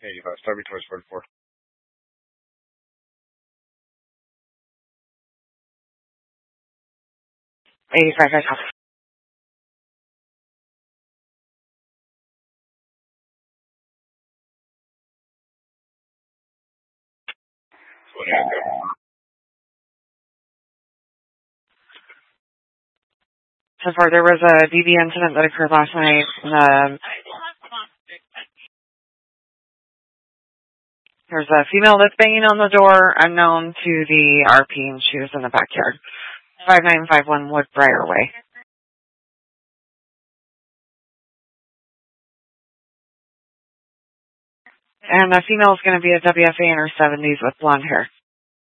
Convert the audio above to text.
85. Start me towards 44. I copy. So far, there was a DV incident that occurred last night. There's a female that's banging on the door, unknown to the RP, and she was in the backyard. 5951 Woodbriar Way. And the female is going to be a WFA in her 70s with blonde hair.